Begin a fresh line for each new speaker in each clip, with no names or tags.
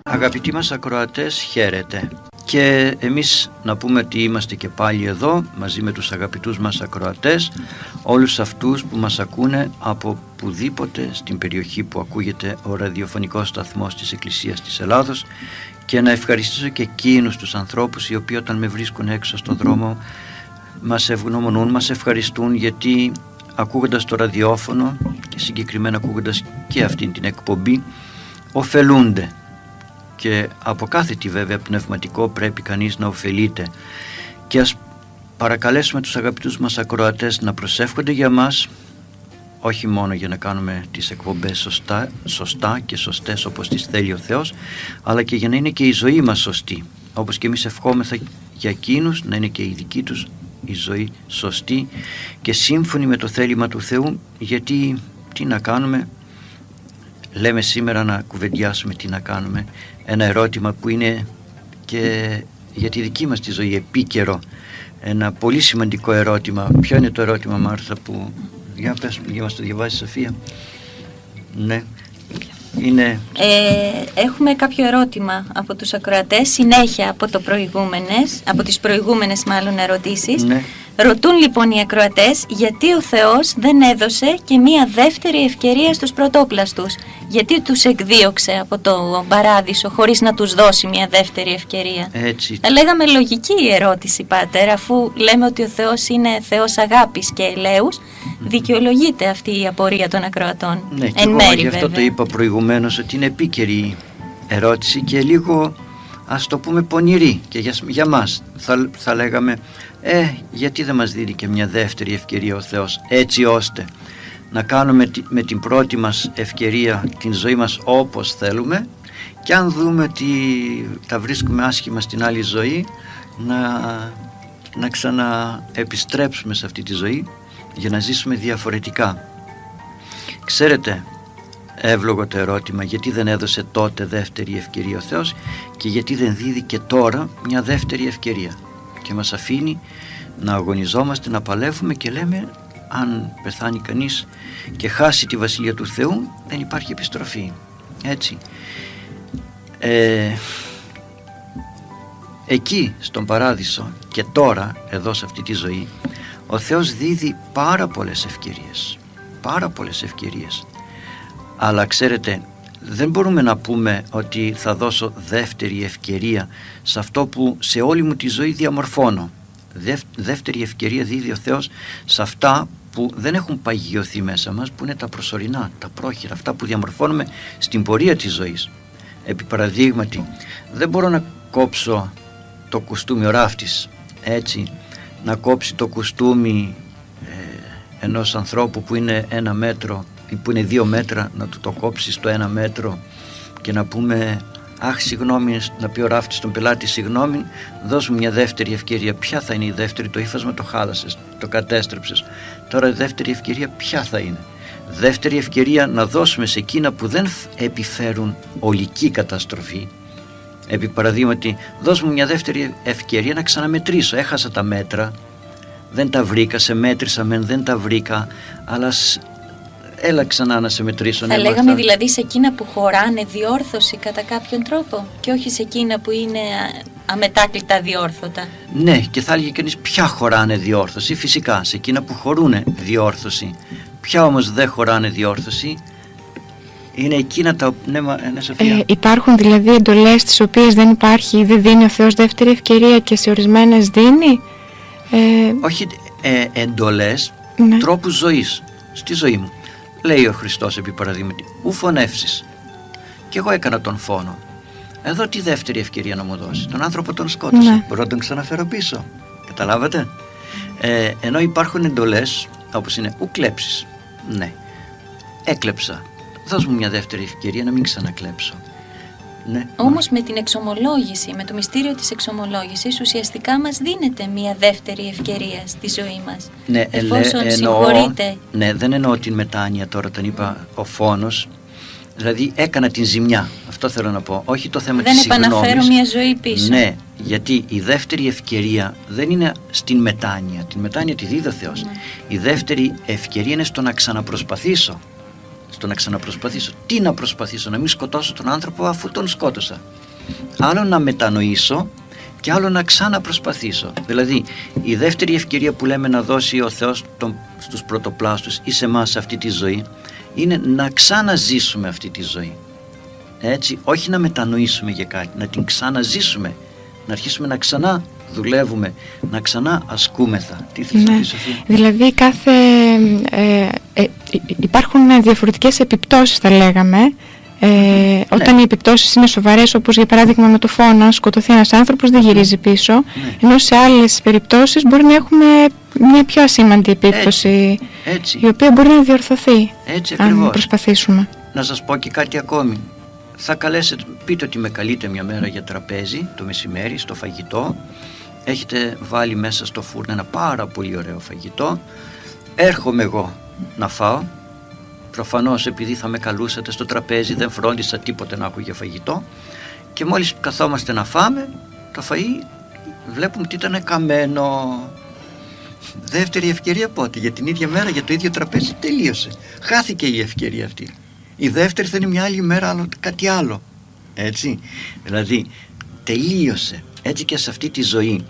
Αγαπητοί μας ακροατές, χαίρετε. Και εμείς να πούμε ότι είμαστε και πάλι εδώ μαζί με τους αγαπητούς μας ακροατές, όλους αυτούς που μας ακούνε από πουδήποτε στην περιοχή που ακούγεται ο ραδιοφωνικός σταθμός της Εκκλησίας της Ελλάδος, και να ευχαριστήσω και εκείνους τους ανθρώπους οι οποίοι όταν με βρίσκουν έξω στον δρόμο μας ευγνωμονούν, μας ευχαριστούν, γιατί ακούγοντας το ραδιόφωνο και συγκεκριμένα ακούγοντας και αυτήν την εκπομπή ωφελούνται. Και από κάθε τι βέβαια πνευματικό πρέπει κανείς να ωφελείται. Και ας παρακαλέσουμε τους αγαπητούς μας ακροατές να προσεύχονται για μας, όχι μόνο για να κάνουμε τις εκπομπές σωστά και σωστές όπως τις θέλει ο Θεός, αλλά και για να είναι και η ζωή μας σωστή, όπως και εμείς ευχόμεθα για εκείνους να είναι και η δική τους η ζωή σωστή και σύμφωνη με το θέλημα του Θεού. Γιατί τι να κάνουμε, λέμε σήμερα να κουβεντιάσουμε τι να κάνουμε, ένα ερώτημα που είναι και για τη δική μας τη ζωή επίκαιρο, ένα πολύ σημαντικό ερώτημα. Ποιο είναι το ερώτημα, Μάρθα, που για μας το διαβάζει, Σοφία? Ναι, είναι...
Έχουμε κάποιο ερώτημα από τους ακροατές, συνέχεια από τις προηγούμενες μάλλον ερωτήσεις.
Ναι.
Ρωτούν λοιπόν οι ακροατές γιατί ο Θεός δεν έδωσε και μία δεύτερη ευκαιρία στους πρωτόπλαστους. Γιατί τους εκδίωξε από το παράδεισο χωρίς να τους δώσει μία δεύτερη ευκαιρία?
Έτσι.
Θα λέγαμε λογική η ερώτηση, Πάτερ, αφού λέμε ότι ο Θεός είναι Θεός αγάπης και ελέους, δικαιολογείται αυτή η απορία των ακροατών.
Ναι, και εγώ γι' αυτό το είπα προηγουμένως, ότι είναι επίκαιρη ερώτηση και λίγο, ας το πούμε, πονηρή και για μας. Θα λέγαμε, γιατί δεν μας δίνει και μια δεύτερη ευκαιρία ο Θεός, έτσι ώστε να κάνουμε με την πρώτη μας ευκαιρία την ζωή μας όπως θέλουμε, και αν δούμε ότι τα βρίσκουμε άσχημα στην άλλη ζωή, να ξαναεπιστρέψουμε σε αυτή τη ζωή για να ζήσουμε διαφορετικά. Ξέρετε, εύλογο το ερώτημα, γιατί δεν έδωσε τότε δεύτερη ευκαιρία ο Θεός και γιατί δεν δίδει και τώρα μια δεύτερη ευκαιρία και μας αφήνει να αγωνιζόμαστε, να παλεύουμε και λέμε, αν πεθάνει κανείς και χάσει τη Βασιλεία του Θεού, δεν υπάρχει επιστροφή. Έτσι. Εκεί στον Παράδεισο και τώρα εδώ σε αυτή τη ζωή ο Θεός δίδει πάρα πολλές ευκαιρίες, αλλά ξέρετε, δεν μπορούμε να πούμε ότι θα δώσω δεύτερη ευκαιρία σε αυτό που σε όλη μου τη ζωή διαμορφώνω. Δεύτερη ευκαιρία δίδει ο Θεός σε αυτά που δεν έχουν παγιωθεί μέσα μας, που είναι τα προσωρινά, τα πρόχειρα, αυτά που διαμορφώνουμε στην πορεία της ζωής. Επί παραδείγματι, δεν μπορώ να κόψω το κουστούμι, ο ράφτης, έτσι, να κόψει το κουστούμι ενός ανθρώπου που είναι 1 μέτρο ή που είναι 2 μέτρα, να του το κόψει στο 1 μέτρο και να πούμε, αχ, συγγνώμη, να πει ο ράφτης στον πελάτη, συγγνώμη, δώσ' μου μια δεύτερη ευκαιρία. Ποια θα είναι η δεύτερη? Το ύφασμα το χάλασες, το κατέστρεψες. Τώρα η δεύτερη ευκαιρία ποια θα είναι? Δεύτερη ευκαιρία να δώσουμε σε εκείνα που δεν επιφέρουν ολική καταστροφή. Επί παραδείγματι, δώσ' μου μια δεύτερη ευκαιρία να ξαναμετρήσω. Έχασα τα μέτρα, δεν τα βρήκα, σε μέτρησα μεν, δεν τα βρήκα, αλλά έλα ξανά να σε μετρήσω.
Θα λέγαμε δηλαδή σε εκείνα που χωράνε διόρθωση κατά κάποιον τρόπο και όχι σε εκείνα που είναι αμετάκλητα διόρθωτα. Ναι,
και θα έλεγε κανείς ποια χωράνε διόρθωση. Φυσικά σε εκείνα που χωρούν διόρθωση. Ποια όμως δεν χωράνε διόρθωση? Είναι εκείνα τα... Ναι, Σοφία.
Υπάρχουν δηλαδή εντολές τις οποίες δεν δίνει ο Θεός δεύτερη ευκαιρία και σε ορισμένες δίνει?
Όχι εντολές,
ναι.
Τρόπους ζωής. Στη ζωή μου λέει ο Χριστός, επί παραδείγματι, ου φωνεύσεις. Και εγώ έκανα τον φόνο. Εδώ τι δεύτερη ευκαιρία να μου δώσει? Τον άνθρωπο τον σκότωσε,
ναι.
Μπορώ να τον ξαναφέρω πίσω. Καταλάβατε? Ενώ υπάρχουν εντολές όπως είναι ου κλέψεις. Ναι, έκλεψα, δώσ' μου μια δεύτερη ευκαιρία να μην ξανακλέψω. Ναι.
Όμως με την εξομολόγηση, με το μυστήριο της εξομολόγησης, ουσιαστικά μας δίνεται μια δεύτερη ευκαιρία στη ζωή μας.
Ναι,
εφόσον συγχωρείτε.
Ναι, δεν εννοώ την μετάνοια τώρα, όταν είπα ο φόνος. Δηλαδή έκανα την ζημιά, αυτό θέλω να πω, όχι το θέμα της συγγνώμης.
Δεν επαναφέρω μια ζωή πίσω.
Ναι, γιατί η δεύτερη ευκαιρία δεν είναι στην μετάνοια. Την μετάνοια τη δίδει ο Θεός. Ναι. Η δεύτερη ευκαιρία είναι στο να ξαναπροσπαθήσω. στο να ξαναπροσπαθήσω. Τι να προσπαθήσω? Να μην σκοτώσω τον άνθρωπο αφού τον σκότωσα. Άλλο να μετανοήσω και άλλο να ξαναπροσπαθήσω. Δηλαδή η δεύτερη ευκαιρία που λέμε να δώσει ο Θεός στους πρωτοπλάστους ή σε εμάς αυτή τη ζωή είναι να ξαναζήσουμε αυτή τη ζωή. Έτσι, όχι να μετανοήσουμε για κάτι, να την ξαναζήσουμε, να αρχίσουμε να ξανά δουλεύουμε, να ξανά ασκούμεθα. Τι θες να πεις, Σοφία?
Δηλαδή υπάρχουν διαφορετικές επιπτώσεις, θα λέγαμε, όταν οι επιπτώσεις είναι σοβαρές, όπως για παράδειγμα με το φόνο, αν σκοτωθεί ένας άνθρωπος δεν γυρίζει πίσω, ενώ σε άλλες περιπτώσεις μπορεί να έχουμε μια πιο ασήμαντη επίπτωση,
έτσι.
Η οποία μπορεί να διορθωθεί,
έτσι,
αν προσπαθήσουμε.
Να σας πω και κάτι ακόμη. Θα καλέσετε, πείτε ότι με καλείτε μια μέρα για τραπέζι το μεσημέρι, στο φαγητό. Έχετε βάλει μέσα στο φούρνο ένα πάρα πολύ ωραίο φαγητό. Έρχομαι εγώ να φάω. Προφανώς επειδή θα με καλούσατε στο τραπέζι, δεν φρόντισα τίποτε να έχω για φαγητό. Και μόλις καθόμαστε να φάμε το φαΐ, βλέπουμε ότι ήταν καμένο. Δεύτερη ευκαιρία πότε? Για την ίδια μέρα, για το ίδιο τραπέζι, τελείωσε. Χάθηκε η ευκαιρία αυτή. Η δεύτερη θα είναι μια άλλη μέρα, άλλο, κάτι άλλο. Έτσι. Δηλαδή τελείωσε. Έτσι και σε αυτή τη ζωή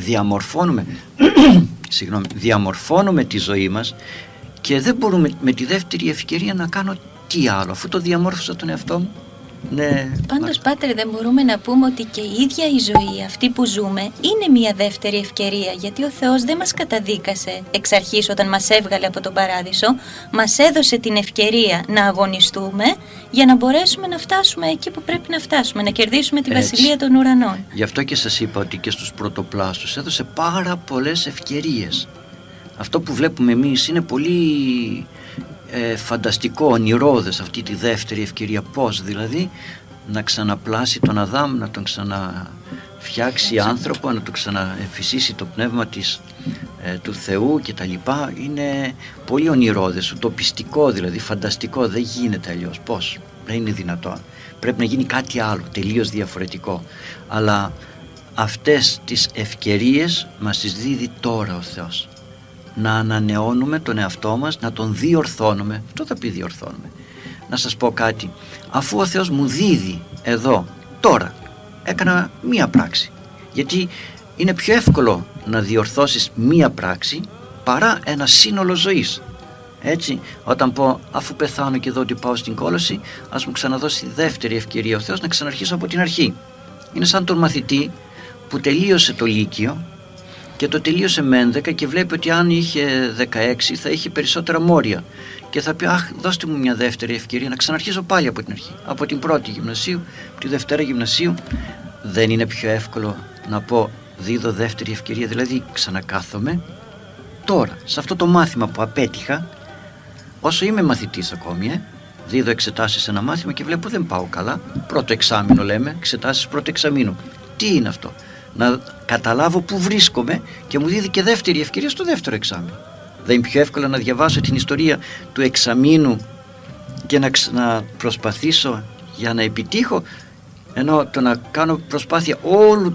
διαμορφώνουμε τη ζωή μας και δεν μπορούμε με τη δεύτερη ευκαιρία να κάνω τι άλλο, αφού το διαμόρφωσα τον εαυτό μου. Ναι.
Πάντως, Πάτερ, δεν μπορούμε να πούμε ότι και η ίδια η ζωή αυτή που ζούμε είναι μια δεύτερη ευκαιρία, γιατί ο Θεός δεν μας καταδίκασε εξ αρχής όταν μας έβγαλε από τον Παράδεισο, μας έδωσε την ευκαιρία να αγωνιστούμε για να μπορέσουμε να φτάσουμε εκεί που πρέπει να φτάσουμε, να κερδίσουμε τη Βασιλεία των Ουρανών.
Γι' αυτό και σας είπα ότι και στους πρωτοπλάστους έδωσε πάρα πολλές ευκαιρίες. Αυτό που βλέπουμε εμείς είναι πολύ φανταστικό, ονειρώδες, αυτή τη δεύτερη ευκαιρία. Πώς δηλαδή? Να ξαναπλάσει τον Αδάμ, να τον ξαναφτιάξει άνθρωπο, να του ξαναεφυσίσει το πνεύμα του Θεού και τα λοιπά. Είναι πολύ ονειρώδες, ουτοπιστικό, δηλαδή φανταστικό. Δεν γίνεται αλλιώς. Πώς? Δεν είναι δυνατόν. Πρέπει να γίνει κάτι άλλο, τελείως διαφορετικό. Αλλά αυτές τις ευκαιρίες μας τις δίδει τώρα ο Θεός. Να ανανεώνουμε τον εαυτό μας, να τον διορθώνουμε. Αυτό θα πει διορθώνουμε. Να σας πω κάτι. Αφού ο Θεός μου δίδει εδώ, τώρα, έκανα μία πράξη. Γιατί είναι πιο εύκολο να διορθώσεις μία πράξη παρά ένα σύνολο ζωής. Έτσι, όταν πω αφού πεθάνω και δω ότι πάω στην κόλωση, ας μου ξαναδώσει δεύτερη ευκαιρία ο Θεός να ξαναρχίσω από την αρχή. Είναι σαν τον μαθητή που τελείωσε το Λύκειο και το τελείωσε με 11 και βλέπει ότι αν είχε 16 θα είχε περισσότερα μόρια και θα πει αχ, δώστε μου μια δεύτερη ευκαιρία να ξαναρχίσω πάλι από την αρχή, από την πρώτη γυμνασίου, από τη Δευτέρα γυμνασίου. Δεν είναι πιο εύκολο να πω δίδω δεύτερη ευκαιρία, δηλαδή ξανακάθομαι τώρα σε αυτό το μάθημα που απέτυχα, όσο είμαι μαθητής ακόμη, δίδω εξετάσεις σε ένα μάθημα και βλέπω δεν πάω καλά, πρώτο εξάμηνο λέμε, εξετάσεις πρώτο εξαμήνου. Τι είναι αυτό? Να καταλάβω που βρίσκομαι και μου δίδει και δεύτερη ευκαιρία στο δεύτερο εξάμηνο. Δεν είναι πιο εύκολο να διαβάσω την ιστορία του εξαμήνου και να προσπαθήσω για να επιτύχω, ενώ το να κάνω προσπάθεια όλου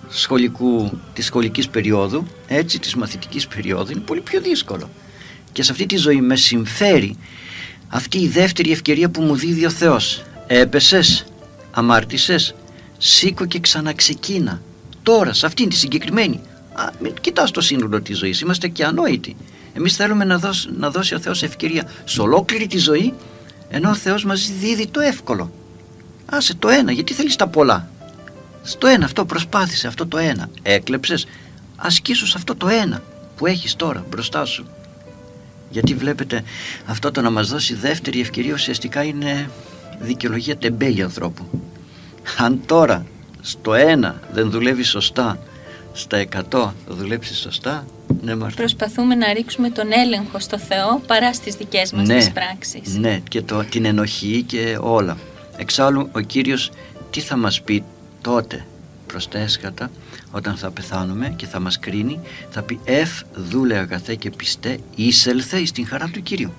της σχολικής περίοδου, έτσι, της μαθητικής περίοδου, είναι πολύ πιο δύσκολο. Και σε αυτή τη ζωή με συμφέρει αυτή η δεύτερη ευκαιρία που μου δίδει ο Θεός. Έπεσες, αμάρτησες, σήκω και ξαναξεκίνα. Τώρα, σε αυτήν τη συγκεκριμένη. Μην κοιτάς το σύνολο της ζωής, είμαστε και ανόητοι. Εμείς θέλουμε να δώσει ο Θεός ευκαιρία σε ολόκληρη τη ζωή, ενώ ο Θεός μας δίδει το εύκολο. Άσε το ένα, γιατί θέλεις τα πολλά? Στο ένα αυτό προσπάθησε, αυτό το ένα. Έκλεψες, ασκήσου σε αυτό το ένα που έχεις τώρα μπροστά σου. Γιατί βλέπετε, αυτό το να μας δώσει δεύτερη ευκαιρία ουσιαστικά είναι δικαιολογία τεμπέλη ανθρώπου. Αν τώρα στο ένα δεν δουλεύει σωστά, στα 100 θα δουλέψει σωστά. Ναι, Μάρτα.
Προσπαθούμε να ρίξουμε τον έλεγχο στο Θεό παρά στις δικές μας τις πράξεις.
Ναι, και την ενοχή και όλα. Εξάλλου ο Κύριος τι θα μας πει τότε προς τα έσχατα, όταν θα πεθάνουμε και θα μας κρίνει? Θα πει δούλε αγαθέ και πιστέ, εισέλθε εις την χαρά του Κυρίου.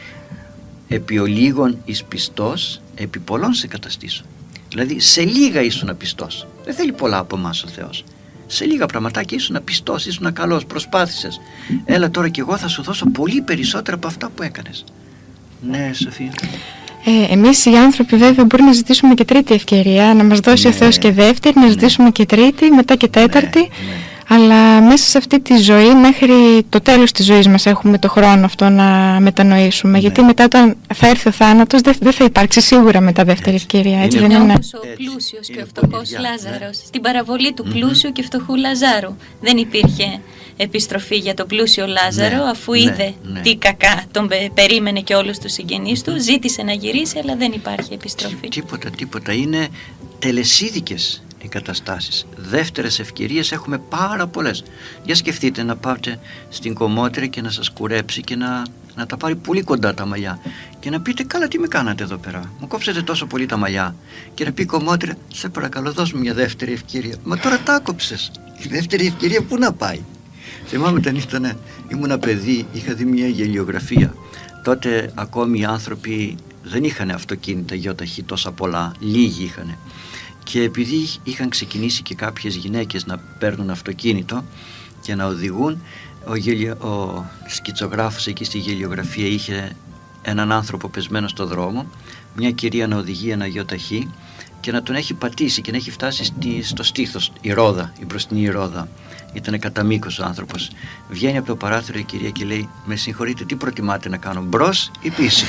Επί ολίγων εις πιστός, επί πολλών σε καταστήσω. Δηλαδή σε λίγα ήσουν πιστός. Δεν θέλει πολλά από εμάς ο Θεός. Σε λίγα πραγματάκια ήσουν πιστός, ήσουν καλός, προσπάθησες. Έλα τώρα και εγώ θα σου δώσω πολύ περισσότερα από αυτά που έκανες. Ναι, Σοφία.
Εμείς οι άνθρωποι βέβαια μπορεί να ζητήσουμε και τρίτη ευκαιρία, να μας δώσει ο Θεός και δεύτερη, να ζητήσουμε και τρίτη, μετά και τέταρτη. Αλλά μέσα σε αυτή τη ζωή, μέχρι το τέλος της ζωής μας έχουμε το χρόνο αυτό να μετανοήσουμε. Γιατί μετά όταν θα έρθει ο θάνατος δεν θα υπάρξει σίγουρα μετά δεύτερη ευκαιρία. Έτσι δεν είναι?
Όπως ο πλούσιος και ο φτωχός Λάζαρος. Στην παραβολή του πλούσιου και φτωχού Λαζάρου δεν υπήρχε επιστροφή για τον πλούσιο Λάζαρο, αφού είδε τι κακά τον περίμενε και όλους τους συγγενείς του. Ζήτησε να γυρίσει, αλλά δεν υπάρχει επιστροφή.
Τίποτα. Είναι τελεσίδικες οι καταστάσεις. Δεύτερες ευκαιρίες έχουμε πάρα πολλές. Για σκεφτείτε να πάτε στην κομμότρια και να σας κουρέψει και να τα πάρει πολύ κοντά τα μαλλιά και να πείτε, καλά, τι με κάνατε εδώ πέρα, μου κόψετε τόσο πολύ τα μαλλιά, και να πει η κομμότρια, σε παρακαλώ δώσ' μου μια δεύτερη ευκαιρία. Μα τώρα τα άκοψες, η δεύτερη ευκαιρία πού να πάει? Θυμάμαι όταν ήμουν παιδί, είχα δει μια γελιογραφία. Τότε ακόμη οι άνθρωποι δεν είχαν αυτοκίνητα γιοταχή τόσα πολλά, λίγοι είχαν. Και επειδή είχαν ξεκινήσει και κάποιες γυναίκες να παίρνουν αυτοκίνητο και να οδηγούν, ο σκητσογράφος εκεί στη γελιογραφία είχε έναν άνθρωπο πεσμένο στο δρόμο, μια κυρία να οδηγεί ένα γιοταχή και να τον έχει πατήσει και να έχει φτάσει στο στήθος, η ρόδα, η μπροστινή ρόδα. Ήταν κατά μήκος ο άνθρωπος. Βγαίνει από το παράθυρο η κυρία και λέει, με συγχωρείτε, τι προτιμάτε να κάνω, μπρος ή πίσω?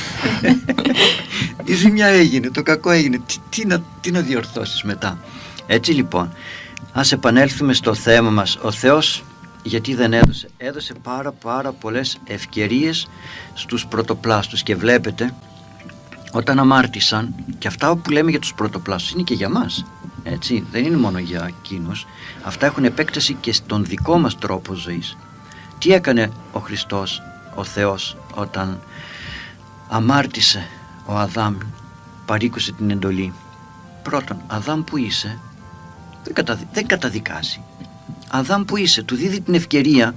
Η ζημιά έγινε, το κακό έγινε, τι να διορθώσεις μετά? Έτσι λοιπόν, ας επανέλθουμε στο θέμα μας. Ο Θεός γιατί δεν έδωσε πάρα πολλές ευκαιρίες στους πρωτοπλάστους, και βλέπετε όταν αμάρτησαν, και αυτά που λέμε για τους πρωτοπλάστους είναι και για μας, έτσι, δεν είναι μόνο για εκείνους, αυτά έχουν επέκταση και στον δικό μας τρόπο ζωής. Τι έκανε ο Χριστός, ο Θεός, όταν αμάρτησε ο Αδάμ, παρήκουσε την εντολή? Πρώτον, Αδάμ που είσαι, δεν καταδικάζει. Αδάμ που είσαι, του δίδει την ευκαιρία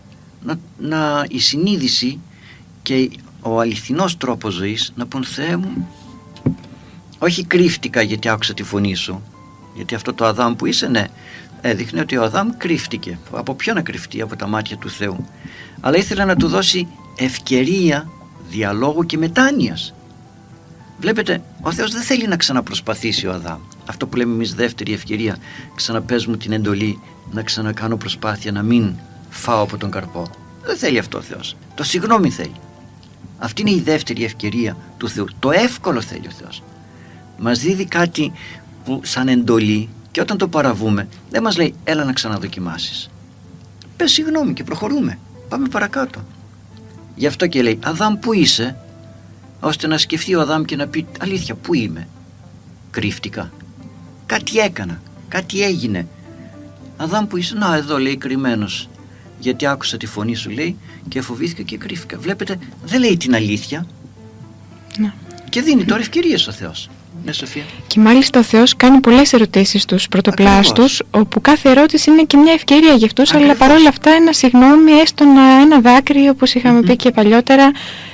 η συνείδηση και ο αληθινός τρόπος ζωής να πούν, Θεέ μου, όχι κρύφτηκα γιατί άκουσα τη φωνή σου, γιατί αυτό το Αδάμ που είσαι, ναι, έδειχνε ότι ο Αδάμ κρύφτηκε. Από ποιο να κρυφτεί? Από τα μάτια του Θεού. Αλλά ήθελε να του δώσει ευκαιρία διαλόγου και μετάνοιας. Βλέπετε, ο Θεός δεν θέλει να ξαναπροσπαθήσει ο Αδάμ. Αυτό που λέμε εμείς δεύτερη ευκαιρία, ξαναπες μου την εντολή να ξανακάνω προσπάθεια να μην φάω από τον καρπό. Δεν θέλει αυτό ο Θεός. Το συγγνώμη θέλει. Αυτή είναι η δεύτερη ευκαιρία του Θεού. Το εύκολο θέλει ο Θεός. Μας δίδει κάτι που σαν εντολή, και όταν το παραβούμε δεν μας λέει, έλα να ξαναδοκιμάσεις. Πες συγγνώμη και προχωρούμε. Πάμε παρακάτω. Γι' αυτό και λέει, Αδάμ που είσαι, ώστε να σκεφτεί ο Αδάμ και να πει, αλήθεια, πού είμαι? Κρύφτηκα? Κάτι έκανα, κάτι έγινε. Αδάμ που είσαι? Να, εδώ, λέει, κρυμμένος, γιατί άκουσα τη φωνή σου, λέει, και φοβήθηκα και κρύφτηκα. Βλέπετε, δεν λέει την αλήθεια.
Ναι.
Και δίνει τώρα ευκαιρίες ο Θεός. Ναι, Σοφία.
Και μάλιστα ο Θεός κάνει πολλές ερωτήσεις στους πρωτοπλάστους, όπου κάθε ερώτηση είναι και μια ευκαιρία για αυτούς, αλλά παρόλα αυτά ένα συγγνώμη, έστω ένα δάκρυ, όπως είχαμε πει και παλιότερα,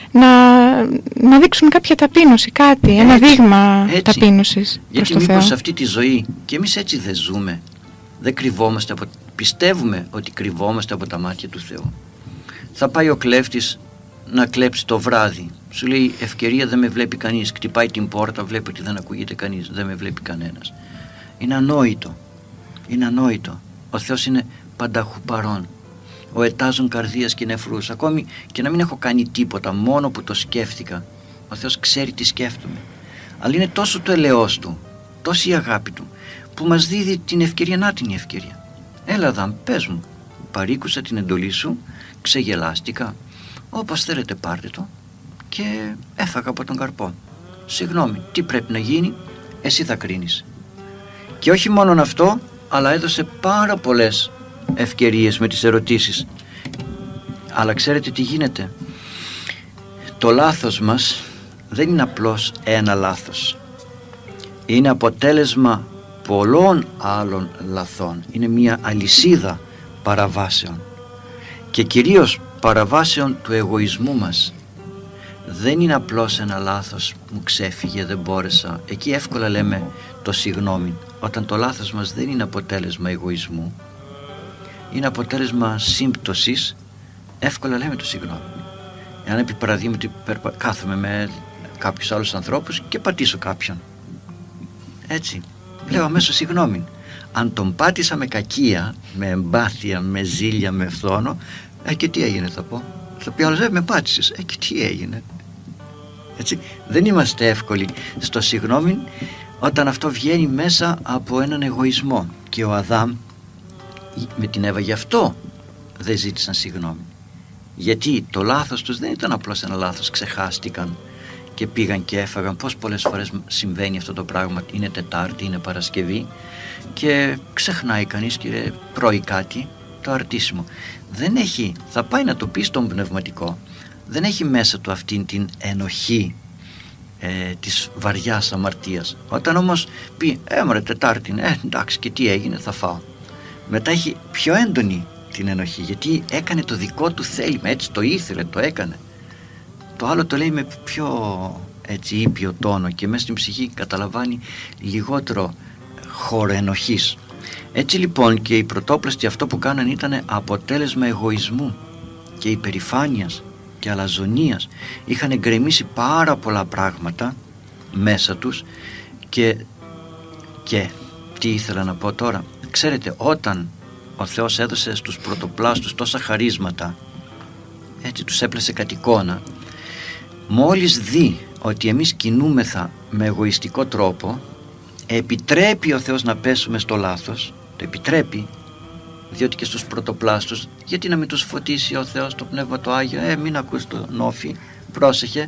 να δείξουν κάποια ταπείνωση, κάτι, ένα δείγμα ταπείνωσης.
Γιατί μήπως σε αυτή τη ζωή και εμείς έτσι δεν ζούμε? Δεν κρυβόμαστε, πιστεύουμε ότι κρυβόμαστε από τα μάτια του Θεού. Θα πάει ο κλέφτης να κλέψει το βράδυ, σου λέει, ευκαιρία, δεν με βλέπει κανείς. Κτυπάει την πόρτα, βλέπει ότι δεν ακούγεται κανείς, δεν με βλέπει κανένας. Είναι ανόητο. Ο Θεός είναι πανταχού παρών. Ο ετάζων καρδίας και νεφρούς. Ακόμη και να μην έχω κάνει τίποτα, μόνο που το σκέφτηκα, ο Θεός ξέρει τι σκέφτομαι. Αλλά είναι τόσο το ελαιός του, τόση η αγάπη του, που μας δίδει την ευκαιρία. Να την ευκαιρία. Έλα Αδάμ, πες μου, παρήκουσα την εντολή σου, ξεγελάστηκα, όπως θέλετε πάρτε το, και έφαγα από τον καρπό. Συγγνώμη, τι πρέπει να γίνει? Εσύ θα κρίνεις. Και όχι μόνον αυτό, αλλά έδωσε πάρα πολλές ευκαιρίες με τις ερωτήσεις. Αλλά ξέρετε τι γίνεται? Το λάθος μας δεν είναι απλώς ένα λάθος. Είναι αποτέλεσμα πολλών άλλων λαθών. Είναι μια αλυσίδα παραβάσεων, και κυρίως παραβάσεων του εγωισμού μας. Δεν είναι απλώς ένα λάθος, μου ξέφυγε, δεν μπόρεσα. Εκεί εύκολα λέμε το συγγνώμη. Όταν το λάθος μας δεν είναι αποτέλεσμα εγωισμού, είναι αποτέλεσμα σύμπτωσης, εύκολα λέμε το συγγνώμη. Εάν επί παραδείγματι κάθομαι με κάποιους άλλους ανθρώπους και πατήσω κάποιον, έτσι, λέω αμέσως συγγνώμη. Αν τον πάτησα με κακία, με εμπάθεια, με ζήλια, με φθόνο, και τι έγινε θα πω. Θα πει άλλος, με πάτησες, και τι έγινε. Έτσι, δεν είμαστε εύκολοι στο συγγνώμη όταν αυτό βγαίνει μέσα από έναν εγωισμό. Και ο Αδάμ με την Εύα γι' αυτό δεν ζήτησαν συγγνώμη. Γιατί το λάθος τους δεν ήταν απλώς ένα λάθος, ξεχάστηκαν και πήγαν και έφαγαν. Πώς πολλές φορές συμβαίνει αυτό το πράγμα, είναι Τετάρτη, είναι Παρασκευή και ξεχνάει κανείς και τρώει κάτι, το αρτίσιμο. Δεν έχει, θα πάει να το πει στον πνευματικό, δεν έχει μέσα του αυτήν την ενοχή της βαριάς αμαρτίας. Όταν όμως πει μωρέ Τετάρτη, εντάξει και τι έγινε, θα φάω, μετά έχει πιο έντονη την ενοχή, γιατί έκανε το δικό του θέλημα, έτσι το ήθελε, το έκανε. Το άλλο το λέει με πιο έτσι ήπιο τόνο και μέσα στην ψυχή καταλαμβάνει λιγότερο χώρο ενοχής. Έτσι λοιπόν και οι πρωτόπλαστοι αυτό που κάναν ήταν αποτέλεσμα εγωισμού και υπερηφάνειας και αλαζονίας. Είχαν γκρεμίσει πάρα πολλά πράγματα μέσα τους και τι ήθελα να πω τώρα. Ξέρετε, όταν ο Θεός έδωσε στους πρωτοπλάστους τόσα χαρίσματα, έτσι τους έπλασε κατ' εικόνα, μόλις δει ότι εμείς κινούμεθα με εγωιστικό τρόπο, επιτρέπει ο Θεός να πέσουμε στο λάθος, το επιτρέπει, διότι και στους πρωτοπλάστους, γιατί να μην τους φωτίσει ο Θεός το Πνεύμα το Άγιο, μην ακούς το νόφι, πρόσεχε.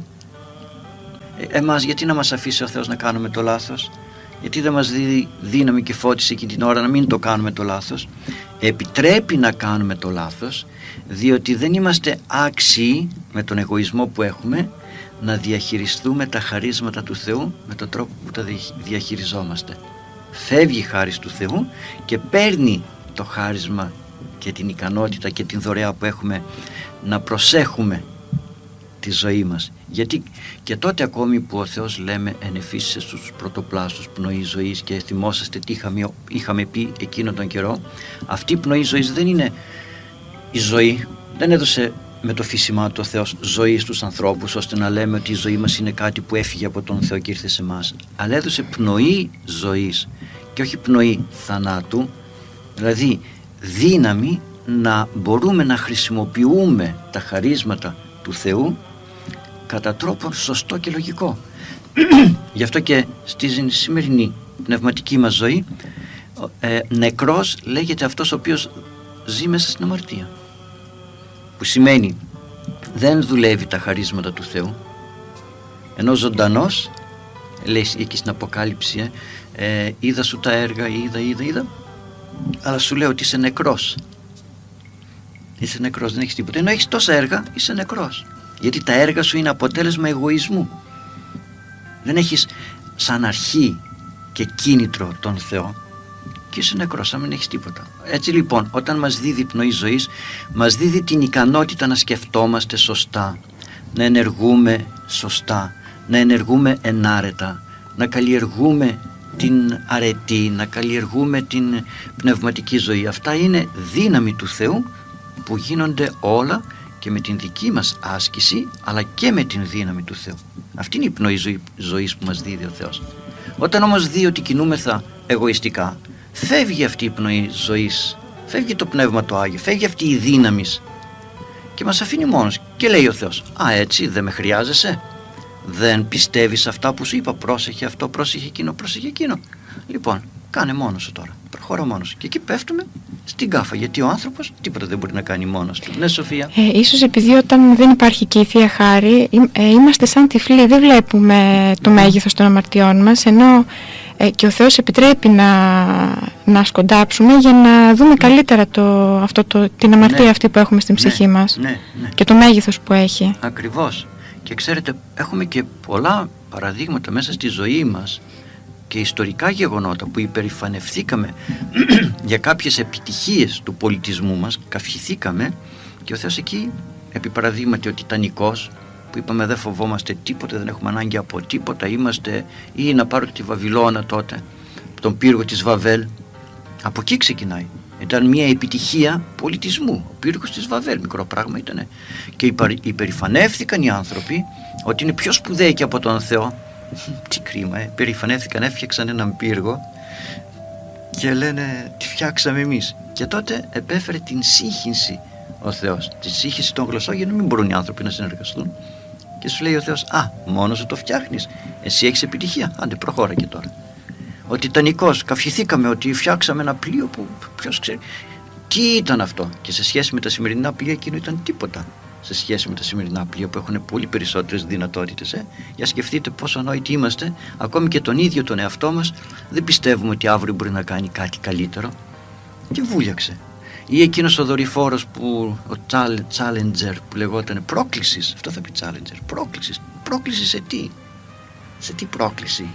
Εμάς γιατί να μας αφήσει ο Θεός να κάνουμε το λάθος, γιατί δεν μας δίνει δύναμη και φώτιση εκείνη την ώρα να μην το κάνουμε το λάθος. Επιτρέπει να κάνουμε το λάθος, διότι δεν είμαστε άξιοι με τον εγωισμό που έχουμε να διαχειριστούμε τα χαρίσματα του Θεού με τον τρόπο που τα διαχειριζόμαστε. Φεύγει η χάρις του Θεού και παίρνει το χάρισμα και την ικανότητα και την δωρεά που έχουμε να προσέχουμε τη ζωή μας. Γιατί και τότε ακόμη που ο Θεός, λέμε, ενεφύσισε στους πρωτοπλάστους πνοή ζωής, και θυμόσαστε τι είχαμε πει εκείνο τον καιρό, αυτή η πνοή ζωής δεν είναι η ζωή, δεν έδωσε με το φύσιμά του ο Θεός ζωή στους ανθρώπους ώστε να λέμε ότι η ζωή μας είναι κάτι που έφυγε από τον Θεό και ήρθε σε εμάς, αλλά έδωσε πνοή ζωής και όχι πνοή θανάτου, δηλαδή δύναμη να μπορούμε να χρησιμοποιούμε τα χαρίσματα του Θεού κατά τρόπο σωστό και λογικό. Γι' αυτό και στη σημερινή πνευματική μας ζωή νεκρός λέγεται αυτός ο οποίος ζει μέσα στην αμαρτία, που σημαίνει δεν δουλεύει τα χαρίσματα του Θεού, ενώ ζωντανός λέει εκεί στην Αποκάλυψη είδα σου τα έργα, είδα, αλλά σου λέω ότι είσαι νεκρός, δεν έχεις τίποτα, ενώ έχεις τόσα έργα, είσαι νεκρός, γιατί τα έργα σου είναι αποτέλεσμα εγωισμού, δεν έχεις σαν αρχή και κίνητρο τον Θεό και είσαι νεκρός, σαν μην έχεις τίποτα. Έτσι λοιπόν, όταν μας δίδει πνοή ζωής, μας δίδει την ικανότητα να σκεφτόμαστε σωστά, να ενεργούμε σωστά, να ενεργούμε ενάρετα, να καλλιεργούμε την αρετή, να καλλιεργούμε την πνευματική ζωή. Αυτά είναι δύναμη του Θεού που γίνονται όλα και με την δική μας άσκηση, αλλά και με την δύναμη του Θεού. Αυτή είναι η πνοή ζωής που μας δίδει ο Θεός. Όταν όμως δει ότι κινούμεθα εγωιστικά, φεύγει αυτή η πνοή ζωής, φεύγει το Πνεύμα το Άγιο, φεύγει αυτή η δύναμη και μας αφήνει μόνος και λέει ο Θεός, έτσι δεν με χρειάζεσαι, δεν πιστεύεις αυτά που σου είπα, πρόσεχε αυτό, πρόσεχε εκείνο, λοιπόν κάνε μόνος σου τώρα, προχώρα μόνος σου. Και εκεί πέφτουμε στην κάφα, γιατί ο άνθρωπος τίποτα δεν μπορεί να κάνει μόνος του. Ναι, Σοφία?
Ίσως επειδή όταν δεν υπάρχει και η Θεία Χάρη, είμαστε σαν τυφλοί, δεν βλέπουμε το μέγεθος των αμαρτιών μας, ενώ και ο Θεός επιτρέπει να σκοντάψουμε για να δούμε καλύτερα την αμαρτία αυτή που έχουμε στην ψυχή μας και το μέγεθος που έχει.
Ακριβώς. Και ξέρετε, έχουμε και πολλά παραδείγματα μέσα στη ζωή μας και ιστορικά γεγονότα που υπερηφανευθήκαμε για κάποιες επιτυχίες του πολιτισμού μας, καυχηθήκαμε, και ο Θεός εκεί, επί παραδείγματι ο Τιτανικός, που είπαμε δεν φοβόμαστε τίποτε, δεν έχουμε ανάγκη από τίποτα, είμαστε, ή να πάρω τη Βαβυλώνα τότε, τον πύργο της Βαβέλ, από εκεί ξεκινάει. Ήταν μια επιτυχία πολιτισμού. Ο πύργος της Βαβέλ, μικρό πράγμα ήταν. Και υπερηφανεύθηκαν οι άνθρωποι ότι είναι πιο σπουδαίοι και από τον Θεό. Τι κρίμα, περηφανεύθηκαν, έφτιαξαν έναν πύργο και λένε τι φτιάξαμε εμείς. Και τότε επέφερε την σύγχυνση ο Θεός, τη σύγχυνση των γλωσσών, για να μην μπορούν οι άνθρωποι να συνεργαστούν. Και σου λέει ο Θεός, μόνος σου το φτιάχνεις, εσύ έχεις επιτυχία, άντε προχώρα και τώρα. Ο Τιτανικός, καυχηθήκαμε ότι φτιάξαμε ένα πλοίο που ποιος ξέρει τι ήταν αυτό, και σε σχέση με τα σημερινά πλοία εκείνο ήταν τίποτα σε σχέση με τα σημερινά πλοία που έχουν πολύ περισσότερες δυνατότητες. Για σκεφτείτε πόσο ανόητοι είμαστε, ακόμη και τον ίδιο τον εαυτό μας δεν πιστεύουμε ότι αύριο μπορεί να κάνει κάτι καλύτερο, και βούλιαξε. Ή εκείνος ο δορυφόρος που, ο Challenger, που λεγόταν πρόκλησης, αυτό θα πει Challenger, πρόκληση σε τι, πρόκληση,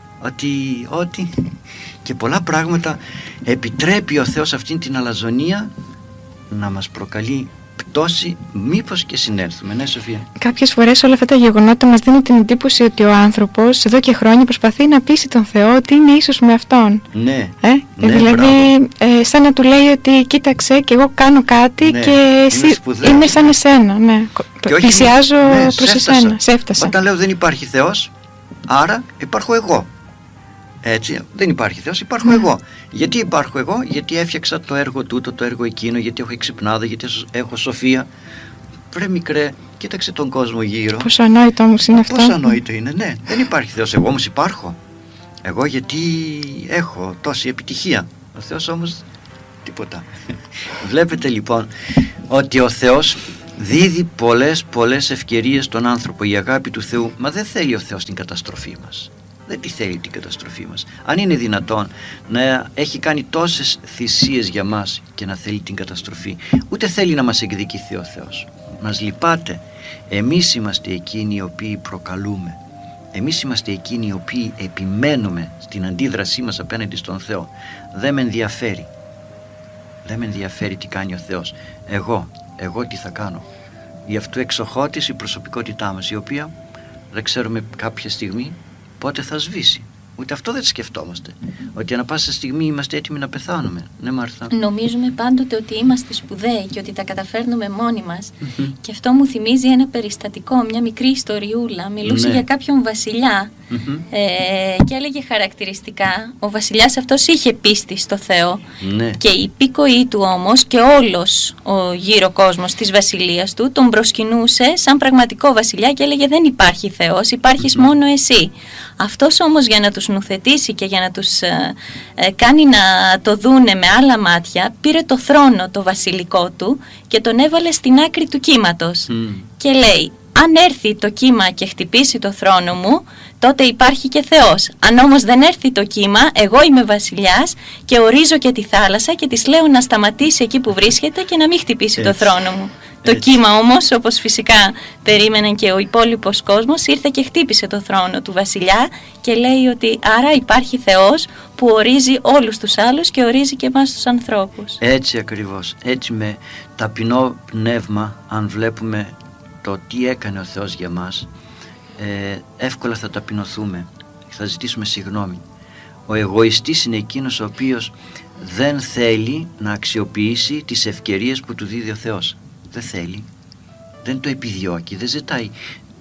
ότι και πολλά πράγματα επιτρέπει ο Θεός αυτήν την αλαζονία να μας προκαλεί πτώση, μήπως και συνέλθουμε. Ναι, Σοφία.
Κάποιες φορές όλα αυτά τα γεγονότα μας δίνουν την εντύπωση ότι ο άνθρωπος εδώ και χρόνια προσπαθεί να πείσει τον Θεό ότι είναι ίσος με αυτόν.
Ναι.
Δηλαδή σαν να του λέει ότι κοίταξε και εγώ κάνω κάτι, ναι, και εσύ είμαι σαν εσένα. Ναι. Πλησιάζω προς εσένα. Σε έφτασα.
Όταν λέω δεν υπάρχει Θεός, άρα υπάρχω εγώ. Έτσι, δεν υπάρχει Θεός, υπάρχω εγώ. Γιατί υπάρχω εγώ? Γιατί έφτιαξα το έργο τούτο, το έργο εκείνο, γιατί έχω εξυπνάδα, γιατί έχω σοφία. Βρε μικρέ, κοίταξε τον κόσμο γύρω.
Πόσο ανόητο όμως είναι αυτό.
Πόσο ανόητο είναι, ναι. Δεν υπάρχει Θεός, εγώ όμως υπάρχω. Εγώ γιατί έχω τόση επιτυχία. Ο Θεός όμως τίποτα. Βλέπετε λοιπόν ότι ο Θεός δίδει πολλές ευκαιρίες στον άνθρωπο. Η αγάπη του Θεού, μα δεν θέλει ο Θεός την καταστροφή μας. Δεν τη θέλει την καταστροφή μας. Αν είναι δυνατόν να έχει κάνει τόσες θυσίες για μας και να θέλει την καταστροφή, ούτε θέλει να μας εκδικηθεί ο Θεός. Μας λυπάται. Εμείς είμαστε εκείνοι οι οποίοι προκαλούμε. Εμείς είμαστε εκείνοι οι οποίοι επιμένουμε στην αντίδρασή μας απέναντι στον Θεό. Δεν με ενδιαφέρει. Δεν με ενδιαφέρει τι κάνει ο Θεός. Εγώ τι θα κάνω. Γι' αυτό εξοχώτης η προσωπικότητά μας, η οποία δεν ξέρουμε κάποια στιγμή πότε θα σβήσει. Ούτε αυτό δεν σκεφτόμαστε. Ότι ανά πάσα στιγμή είμαστε έτοιμοι να πεθάνουμε. Ναι, Μάρθα.
Νομίζουμε πάντοτε ότι είμαστε σπουδαίοι και ότι τα καταφέρνουμε μόνοι μας. Και αυτό μου θυμίζει ένα περιστατικό, μια μικρή ιστοριούλα. Μιλούσε για κάποιον βασιλιά και έλεγε χαρακτηριστικά. Ο βασιλιάς αυτός είχε πίστη στο Θεό. Και οι υπήκοοι του όμως και όλος ο γύρω κόσμος της βασιλείας του τον προσκυνούσε σαν πραγματικό βασιλιά και έλεγε δεν υπάρχει Θεός, υπάρχεις μόνο εσύ. Αυτός όμως για να τους νουθετήσει και για να τους κάνει να το δούνε με άλλα μάτια, πήρε το θρόνο το βασιλικό του και τον έβαλε στην άκρη του κύματος. Και λέει, αν έρθει το κύμα και χτυπήσει το θρόνο μου, τότε υπάρχει και Θεός. Αν όμως δεν έρθει το κύμα, εγώ είμαι βασιλιάς και ορίζω και τη θάλασσα και της λέω να σταματήσει εκεί που βρίσκεται και να μην χτυπήσει το θρόνο μου. Το κύμα όμως, όπως φυσικά περίμεναν και ο υπόλοιπος κόσμος, ήρθε και χτύπησε το θρόνο του βασιλιά και λέει ότι άρα υπάρχει Θεός που ορίζει όλους τους άλλους και ορίζει και εμάς τους ανθρώπους.
Έτσι ακριβώς. Έτσι με ταπεινό πνεύμα, αν βλέπουμε το τι έκανε ο Θεός για μας, εύκολα θα ταπεινωθούμε, θα ζητήσουμε συγγνώμη. Ο εγωιστής είναι εκείνος ο οποίος δεν θέλει να αξιοποιήσει τις ευκαιρίες που του δίδει ο Θεός. Δεν θέλει, δεν το επιδιώκει, δεν ζητάει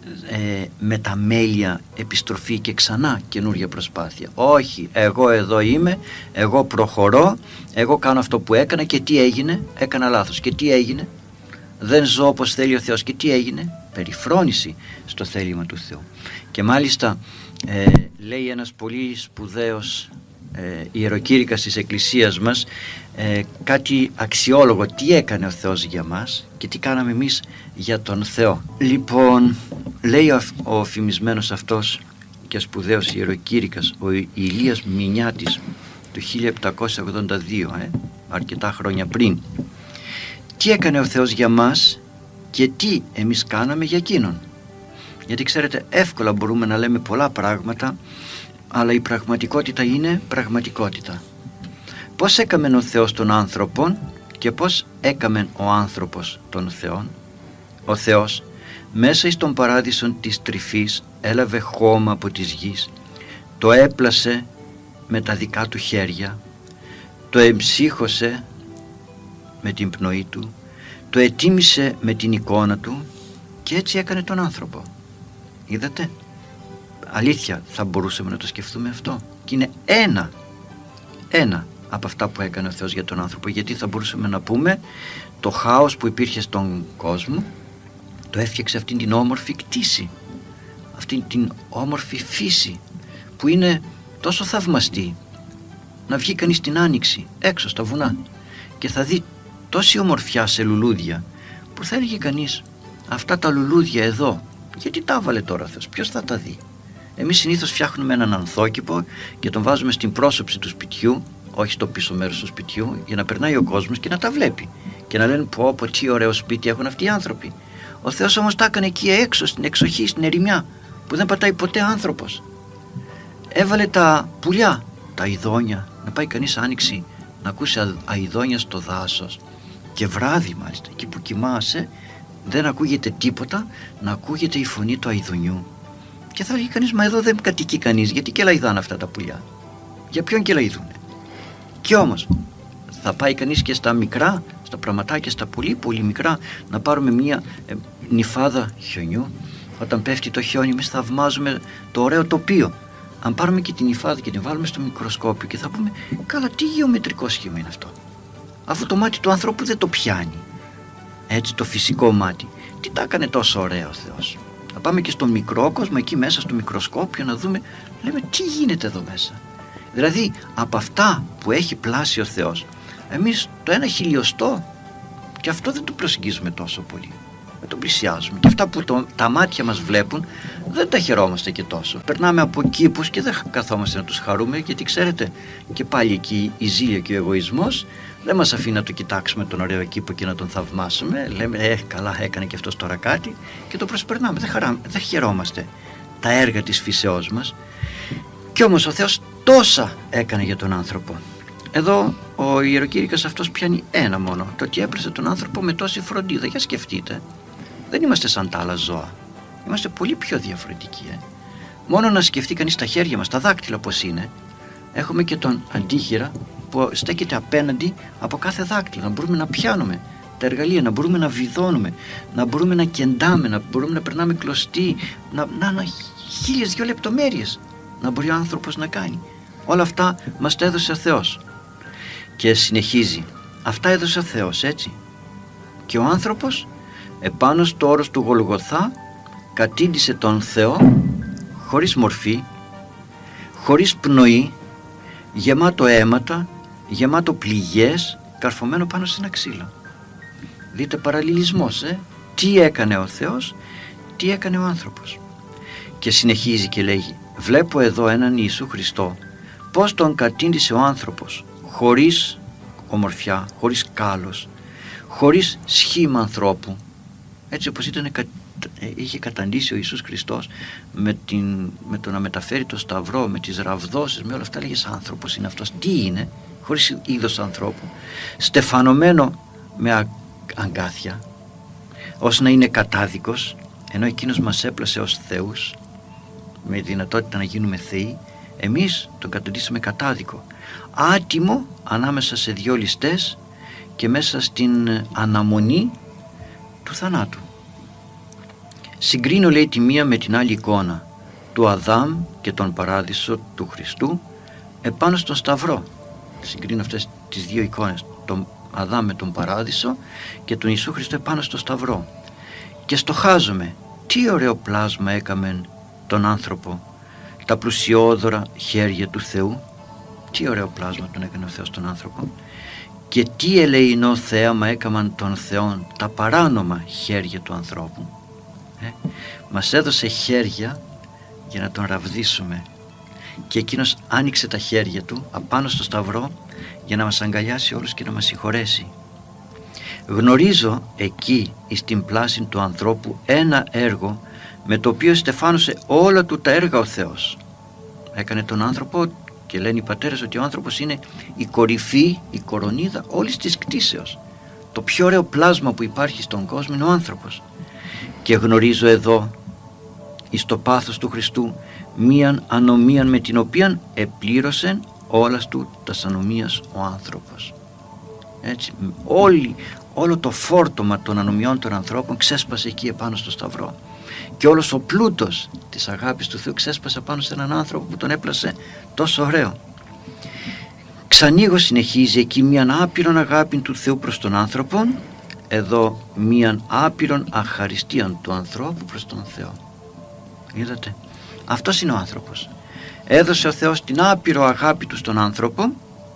με τα μέλια επιστροφή και ξανά καινούργια προσπάθεια. Όχι, εγώ εδώ είμαι, εγώ προχωρώ, εγώ κάνω αυτό που έκανα και τι έγινε? Έκανα λάθος και τι έγινε? Δεν ζω όπως θέλει ο Θεός και τι έγινε? Περιφρόνηση στο θέλημα του Θεού. Και μάλιστα λέει ένας πολύ σπουδαίος ιεροκήρυκας της Εκκλησίας μας κάτι αξιόλογο, τι έκανε ο Θεός για μας και τι κάναμε εμείς για τον Θεό. Λοιπόν, λέει ο φημισμένος αυτός και σπουδαίος ιεροκήρυκας, ο Ηλίας Μινιάτης, το 1782, αρκετά χρόνια πριν, τι έκανε ο Θεός για μας και τι εμείς κάναμε για εκείνον. Γιατί ξέρετε, εύκολα μπορούμε να λέμε πολλά πράγματα, αλλά η πραγματικότητα είναι πραγματικότητα. Πώς έκαμεν ο Θεός τον άνθρωπον και πώς έκαμεν ο άνθρωπος τον Θεόν? Ο Θεός μέσα εις τον παράδεισον της τρυφής έλαβε χώμα από της γης, το έπλασε με τα δικά του χέρια, το εμψύχωσε, με την πνοή του, το ετίμησε με την εικόνα του και έτσι έκανε τον άνθρωπο. Είδατε, αλήθεια θα μπορούσαμε να το σκεφτούμε αυτό, και είναι ένα από αυτά που έκανε ο Θεός για τον άνθρωπο, γιατί θα μπορούσαμε να πούμε το χάος που υπήρχε στον κόσμο το έφτιαξε αυτήν την όμορφη κτήση, αυτήν την όμορφη φύση που είναι τόσο θαυμαστή. Να βγει κανείς την άνοιξη έξω στα βουνά και θα δει τόση ομορφιά σε λουλούδια που θα έλεγε κανείς, αυτά τα λουλούδια εδώ γιατί τα έβαλε τώρα ο Θεός, ποιος θα τα δει? Εμείς συνήθως φτιάχνουμε έναν ανθόκηπο και τον βάζουμε στην πρόσωψη του σπιτιού, όχι στο πίσω μέρος του σπιτιού, για να περνάει ο κόσμος και να τα βλέπει και να λένε πω τι ωραίο σπίτι έχουν αυτοί οι άνθρωποι. Ο Θεός όμως τα έκανε εκεί έξω, στην εξοχή, στην ερημιά, που δεν πατάει ποτέ άνθρωπος. Έβαλε τα πουλιά, τα αηδόνια, να πάει κανείς άνοιξη να ακούσει αηδόνια στο δάσος, και βράδυ μάλιστα, εκεί που κοιμάσαι δεν ακούγεται τίποτα, να ακούγεται η φωνή του αηδονιού. Και θα λέει κανείς, μα εδώ δεν κατοικεί κανείς, γιατί και λαϊδάνε αυτά τα πουλιά? Για ποιον και λαϊδούνε? Και όμως θα πάει κανείς και στα μικρά, στα πραγματάκια, στα πολύ πολύ μικρά, να πάρουμε μια νυφάδα χιονιού. Όταν πέφτει το χιόνι, εμείς θαυμάζουμε το ωραίο τοπίο. Αν πάρουμε και την νυφάδα και την βάλουμε στο μικροσκόπιο και θα πούμε, καλά, τι γεωμετρικό σχήμα είναι αυτό, αφού το μάτι του ανθρώπου δεν το πιάνει έτσι, το φυσικό μάτι. Τι τα έκανε τόσο ωραίο ο Θεός? Να πάμε και στο μικρό κόσμο, εκεί μέσα στο μικροσκόπιο, να δούμε, λέμε, τι γίνεται εδώ μέσα. Δηλαδή από αυτά που έχει πλάσει ο Θεός, εμείς το 1/1000 και αυτό δεν το προσεγγίζουμε τόσο πολύ, δεν το πλησιάζουμε, και αυτά που τα μάτια μας βλέπουν δεν τα χαιρόμαστε και τόσο. Περνάμε από κήπους και δεν καθόμαστε να τους χαρούμε, γιατί ξέρετε, και πάλι εκεί η ζήλια και ο εγωισμός δεν μας αφήνει να το κοιτάξουμε τον ωραίο κήπο και να τον θαυμάσουμε. Λέμε καλά, έκανε και αυτός τώρα κάτι, και το προσπερνάμε, δεν χαιρόμαστε τα έργα της φύσεώς μας. Κι όμως ο Θεός τόσα έκανε για τον άνθρωπο. Εδώ ο ιεροκήρυκας αυτός πιάνει ένα μόνο, το ότι έπρεσε τον άνθρωπο με τόση φροντίδα. Για σκεφτείτε, δεν είμαστε σαν τα άλλα ζώα, είμαστε πολύ πιο διαφορετικοί. Μόνο να σκεφτεί κανείς τα χέρια μας, τα δάκτυλα πως είναι. Έχουμε και τον αντίχειρα που στέκεται απέναντι από κάθε δάκτυλο, να μπορούμε να πιάνουμε τα εργαλεία, να μπορούμε να βιδώνουμε, να μπορούμε να κεντάμε, να μπορούμε να περνάμε κλωστή, να 1002 λεπτομέρειες να μπορεί ο άνθρωπος να κάνει. Όλα αυτά μας τα έδωσε ο Θεός. Και συνεχίζει, αυτά έδωσε ο Θεός, έτσι. Και ο άνθρωπος επάνω στο όρος του Γολγοθά κατήντησε τον Θεό χωρίς μορφή, χωρίς πνοή, γεμάτο αίματα, γεμάτο πληγές, καρφωμένο πάνω σε ένα ξύλο. Δείτε παραλληλισμός, τι έκανε ο Θεός, τι έκανε ο άνθρωπος. Και συνεχίζει και λέγει, βλέπω εδώ έναν Ιησού Χριστό, πως τον κατήντησε ο άνθρωπος χωρίς ομορφιά, χωρίς κάλος, χωρίς σχήμα ανθρώπου, έτσι όπως είχε καταντήσει ο Ιησούς Χριστός με το να μεταφέρει το σταυρό, με τις ραβδώσεις, με όλα αυτά. Λέγες, άνθρωπος είναι αυτός? Τι είναι? Χωρίς είδος ανθρώπου, στεφανωμένο με αγκάθια, ως να είναι κατάδικος, ενώ εκείνος μας έπλασε ως θεούς, με δυνατότητα να γίνουμε θεοί. Εμείς τον καταντήσαμε κατάδικο, άτιμο ανάμεσα σε δύο ληστές και μέσα στην αναμονή του θανάτου. Συγκρίνω, λέει, τη μία με την άλλη εικόνα του Αδάμ και τον παράδεισο του Χριστού επάνω στον σταυρό. Συγκρίνω αυτές τις δύο εικόνες, τον Αδάμ με τον παράδεισο και τον Ιησού Χριστό επάνω στο σταυρό, και στοχάζομαι τι ωραίο πλάσμα έκαμε τον άνθρωπο, τα πλουσιόδωρα χέρια του Θεού. Τι ωραίο πλάσμα τον έκανε ο Θεός τον άνθρωπο, και τι ελεεινό θέαμα έκαναν τον Θεόν τα παράνομα χέρια του ανθρώπου. Μας έδωσε χέρια για να τον ραβδίσουμε, και εκείνος άνοιξε τα χέρια του απάνω στο σταυρό για να μας αγκαλιάσει όλους και να μας συγχωρέσει. Γνωρίζω εκεί στην πλάση του ανθρώπου ένα έργο με το οποίο στεφάνωσε όλα του τα έργα ο Θεός. Έκανε τον άνθρωπο, και λένε οι πατέρες ότι ο άνθρωπος είναι η κορυφή, η κορονίδα όλης της κτήσεως. Το πιο ωραίο πλάσμα που υπάρχει στον κόσμο είναι ο άνθρωπος. Και γνωρίζω εδώ εις το πάθος του Χριστού μίαν ανομίαν με την οποία επλήρωσε όλας του τας ανομίας ο άνθρωπος. Έτσι, όλο το φόρτωμα των ανομιών των ανθρώπων ξέσπασε εκεί επάνω στο Σταυρό. Και όλος ο πλούτος της αγάπης του Θεού ξέσπασε πάνω σε έναν άνθρωπο που τον έπλασε τόσο ωραίο. Ξανοίγω, συνεχίζει εκεί, μίαν άπειρον αγάπη του Θεού προς τον άνθρωπο, εδώ μίαν άπειρον αχαριστίαν του ανθρώπου προς τον Θεό. Είδατε, αυτός είναι ο άνθρωπος. Έδωσε ο Θεός την άπειρο αγάπη του στον άνθρωπο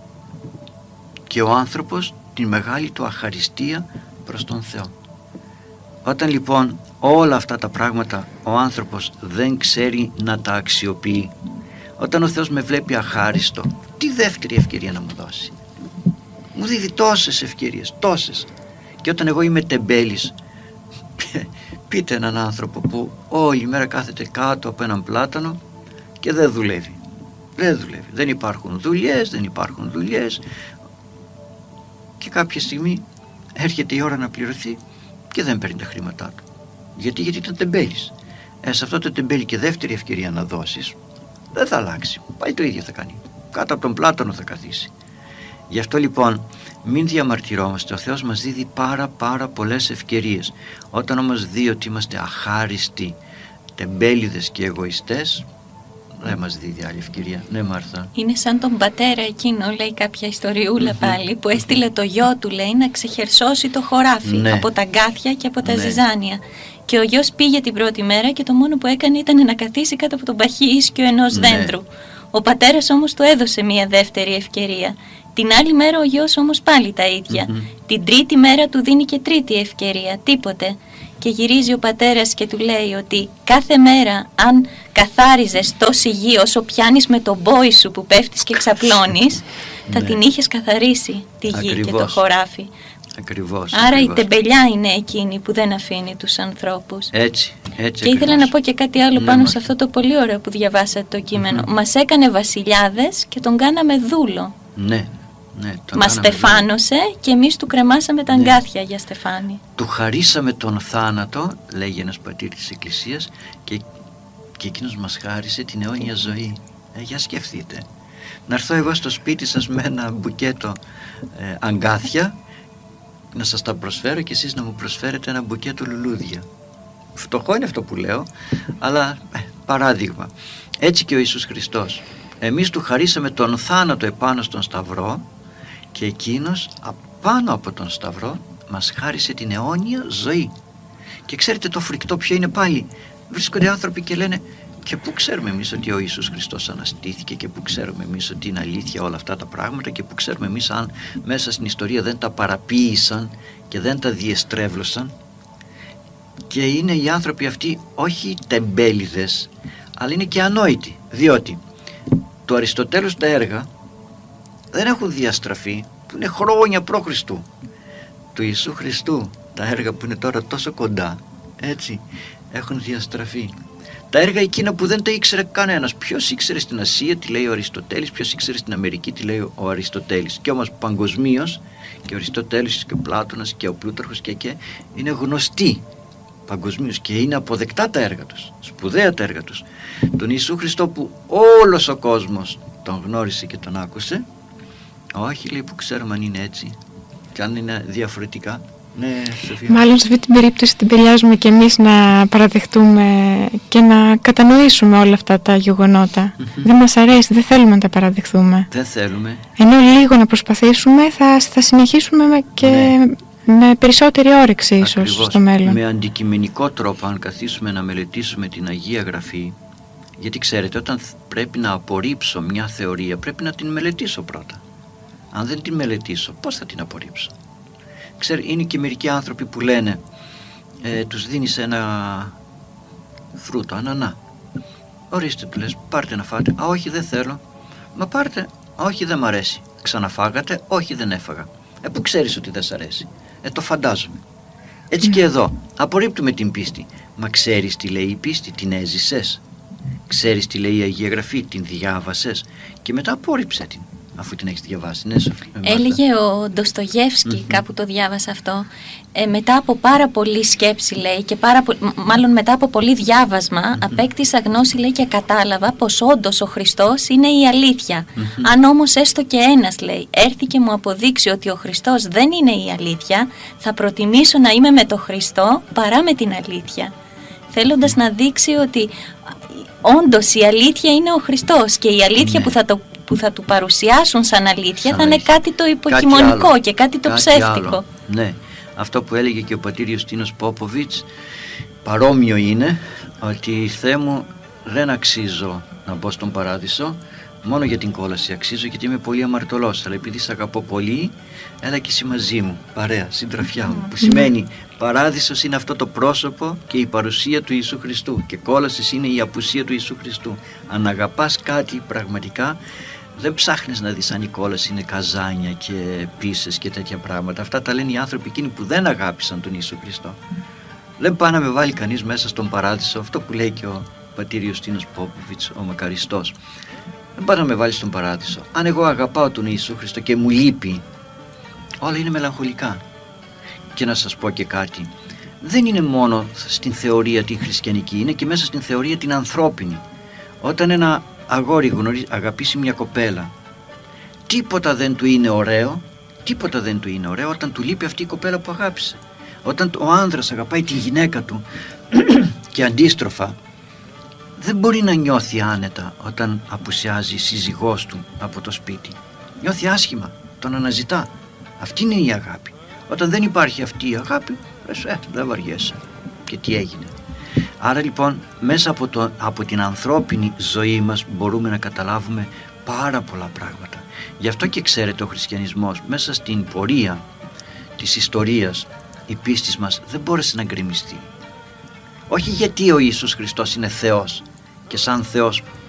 και ο άνθρωπος την μεγάλη του αχαριστία προς τον Θεό. Όταν λοιπόν όλα αυτά τα πράγματα ο άνθρωπος δεν ξέρει να τα αξιοποιεί, όταν ο Θεός με βλέπει αχάριστο, τι δεύτερη ευκαιρία να μου δώσει? Μου δίδει τόσες ευκαιρίες, τόσες. Και όταν εγώ είμαι τεμπέλης, πείτε έναν άνθρωπο που όλη μέρα κάθεται κάτω από έναν πλάτανο και δεν δουλεύει. Δεν δουλεύει. Δεν υπάρχουν δουλειές, και κάποια στιγμή έρχεται η ώρα να πληρωθεί και δεν παίρνει τα χρήματά του. Γιατί ήταν τεμπέλης. Σε αυτό το τεμπέλη και δεύτερη ευκαιρία να δώσεις, δεν θα αλλάξει. Πάει το ίδιο θα κάνει. Κάτω από τον πλάτανο θα καθίσει. Γι' αυτό λοιπόν μην διαμαρτυρόμαστε. Ο Θεός μας δίδει πάρα πολλές ευκαιρίες. Όταν όμως δει ότι είμαστε αχάριστοι, τεμπέληδες και εγωιστές, δεν μας δίδει άλλη ευκαιρία. Ναι, Μάρθα.
Είναι σαν τον πατέρα εκείνο, λέει κάποια ιστοριούλα πάλι, που έστειλε το γιο του, λέει, να ξεχερσώσει το χωράφι από τα γκάθια και από τα ζυζάνια. Και ο γιος πήγε την πρώτη μέρα και το μόνο που έκανε ήταν να καθίσει κάτω από τον παχύ ίσκιο ενός δέντρου. Ο πατέρας όμως του έδωσε μια δεύτερη ευκαιρία. Την άλλη μέρα ο γιος όμως πάλι τα ίδια. Την τρίτη μέρα του δίνει και τρίτη ευκαιρία. Τίποτε. Και γυρίζει ο πατέρας και του λέει ότι κάθε μέρα αν καθάριζες τόση γη όσο πιάνεις με τον μπόι σου που πέφτεις και ξαπλώνεις, θα την είχες καθαρίσει τη γη και το χωράφι.
Ακριβώς.
Άρα η τεμπελιά είναι εκείνη που δεν αφήνει τους ανθρώπους.
Έτσι.
Και ήθελα να πω και κάτι άλλο πάνω σε αυτό το πολύ ωραίο που διαβάσατε το κείμενο. Μας έκανε βασιλιάδες και τον κάναμε δούλο.
Ναι.
Μας στεφάνωσε και εμείς του κρεμάσαμε τα αγκάθια για στεφάνι.
Του χαρίσαμε τον θάνατο, λέγει ένας πατήρ της Εκκλησίας, και εκείνος μας χάρισε την αιώνια ζωή. Για σκεφτείτε. Να έρθω εγώ στο σπίτι σας με ένα μπουκέτο αγκάθια, να σας τα προσφέρω και εσείς να μου προσφέρετε ένα μπουκέτο λουλούδια. Φτωχό είναι αυτό που λέω, αλλά παράδειγμα. Έτσι και ο Ιησούς Χριστός. Εμείς του χαρίσαμε τον θάνατο επάνω στον Σταυρό και εκείνος απάνω από τον Σταυρό μας χάρισε την αιώνια ζωή. Και ξέρετε το φρικτό ποιο είναι πάλι? Βρίσκονται άνθρωποι και λένε, και πού ξέρουμε εμείς ότι ο Ιησούς Χριστός αναστήθηκε, και πού ξέρουμε εμείς ότι είναι αλήθεια όλα αυτά τα πράγματα, και πού ξέρουμε εμείς αν μέσα στην ιστορία δεν τα παραποίησαν και δεν τα διεστρέβλωσαν? Και είναι οι άνθρωποι αυτοί όχι τεμπέληδες, αλλά είναι και ανόητοι, διότι του Αριστοτέλους τα έργα δεν έχουν διαστραφεί, που είναι χρόνια π.Χ. Του Ιησού Χριστού τα έργα που είναι τώρα τόσο κοντά, έτσι, έχουν διαστραφεί. Τα έργα εκείνα που δεν τα ήξερε κανένας. Ποιος ήξερε στην Ασία τι λέει ο Αριστοτέλης, ποιος ήξερε στην Αμερική τι λέει ο Αριστοτέλης? Και όμως παγκοσμίως και ο Αριστοτέλης και ο Πλάτωνας και ο Πλούταρχος και είναι γνωστοί παγκοσμίως και είναι αποδεκτά τα έργα τους, σπουδαία τα έργα τους. Τον Ιησού Χριστό που όλος ο κόσμος τον γνώρισε και τον άκουσε, όχι, λέει, που ξέρουμε αν είναι έτσι και αν είναι διαφορετικά. Ναι, Σοφία.
Μάλλον σε αυτή την περίπτωση την ταιριάζουμε και εμείς να παραδεχτούμε και να κατανοήσουμε όλα αυτά τα γεγονότα. Δεν μας αρέσει, δεν θέλουμε να τα παραδεχθούμε.
Δεν θέλουμε.
Ενώ λίγο να προσπαθήσουμε θα συνεχίσουμε με περισσότερη όρεξη ίσως.
Ακριβώς,
στο μέλλον.
με αντικειμενικό τρόπο, αν καθίσουμε να μελετήσουμε την Αγία Γραφή, γιατί ξέρετε, όταν πρέπει να απορρίψω μια θεωρία πρέπει να την μελετήσω πρώτα. Αν δεν την μελετήσω, πώς θα την απορρίψω? Είναι και μερικοί άνθρωποι που λένε, τους δίνεις ένα φρούτο, ανανά. Ορίστε, του λες, πάρτε να φάτε. Α, όχι, δεν θέλω. Μα πάρτε. Όχι, δεν μ' αρέσει. Ξαναφάγατε. Όχι, δεν έφαγα. Πού ξέρεις ότι δεν σ' αρέσει? Το φαντάζομαι. Έτσι και εδώ. Απορρίπτουμε την πίστη. Μα ξέρεις τι λέει η πίστη? Την έζησες? Ξέρεις τι λέει η Αγία Γραφή? Την διάβασες? Και μετά απόρριψε την. αφού την έχεις διαβάσει. Ναι, Σοφία.
Έλεγε ο Ντοστογεύσκι, κάπου το διάβασα αυτό, μετά από πάρα πολλή σκέψη, λέει, και μάλλον μετά από πολύ διάβασμα, απέκτησα γνώση, λέει, και κατάλαβα πως όντως ο Χριστός είναι η αλήθεια. Αν όμως έστω και ένας, λέει, έρθει και μου αποδείξει ότι ο Χριστός δεν είναι η αλήθεια, θα προτιμήσω να είμαι με τον Χριστό παρά με την αλήθεια. Θέλοντας να δείξει ότι όντως η αλήθεια είναι ο Χριστός, και η αλήθεια που θα του παρουσιάσουν σαν αλήθεια θα είναι κάτι το υποκειμονικό και κάτι το ψεύτικο.
Άλλο. Ναι, αυτό που έλεγε και ο πατήρ Ιουστίνος Πόποβιτς παρόμοιο είναι, ότι Θεέ μου, δεν αξίζω να μπω στον παράδεισο, μόνο για την κόλαση αξίζω, γιατί είμαι πολύ αμαρτωλός, αλλά επειδή σε αγαπώ πολύ, έλα και εσύ μαζί μου, παρέα, συντροφιά μου, που σημαίνει παράδεισος είναι αυτό το πρόσωπο και η παρουσία του Ιησού Χριστού, και κόλασης είναι η απουσία του Ιησού Χριστού. Αν αγαπάς κάτι πραγματικά, δεν ψάχνεις να δεις αν η κόλαση είναι καζάνια και πίσες και τέτοια πράγματα. Αυτά τα λένε οι άνθρωποι εκείνοι που δεν αγάπησαν τον Ιησού Χριστό. Δεν πάει να με βάλει κανείς μέσα στον παράδεισο, αυτό που λέει και ο πατήρ Ιουστίνος Πόποβιτς, ο μακαριστός. Δεν πάει να με βάλει στον παράδεισο. Αν εγώ αγαπάω τον Ιησού Χριστό και μου λείπει, όλα είναι μελαγχολικά. Και να σας πω και κάτι, δεν είναι μόνο στην θεωρία την χριστιανική, είναι και μέσα στην θεωρία την ανθρώπινη. Όταν ένα αγόρι αγαπήσει μια κοπέλα, τίποτα δεν του είναι ωραίο, όταν του λείπει αυτή η κοπέλα που αγάπησε. Όταν ο άνδρας αγαπάει τη γυναίκα του και αντίστροφα, δεν μπορεί να νιώθει άνετα όταν απουσιάζει η σύζυγός του από το σπίτι. Νιώθει άσχημα, τον αναζητά. Αυτή είναι η αγάπη. Όταν δεν υπάρχει αυτή η αγάπη, δεν βαριέσαι. Και τι έγινε. Άρα λοιπόν μέσα από την ανθρώπινη ζωή μας μπορούμε να καταλάβουμε πάρα πολλά πράγματα. Γι' αυτό και ξέρετε, ο χριστιανισμός μέσα στην πορεία της ιστορίας, η πίστη μας δεν μπόρεσε να γκρεμιστεί. Όχι γιατί ο Ιησούς Χριστός είναι Θεός και σαν Θεός